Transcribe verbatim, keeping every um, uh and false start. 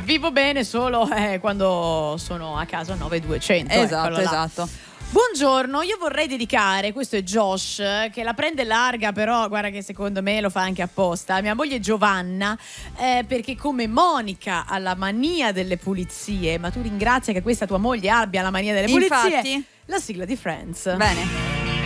vivo bene solo eh, quando sono a casa nove duecento. Esatto, esatto. Buongiorno, io vorrei dedicare, questo è Josh, che la prende larga, però guarda che secondo me lo fa anche apposta, mia moglie Giovanna, eh, perché come Monica ha la mania delle pulizie, ma tu ringrazia che questa tua moglie abbia la mania delle pulizie. Infatti, la sigla di Friends. bene.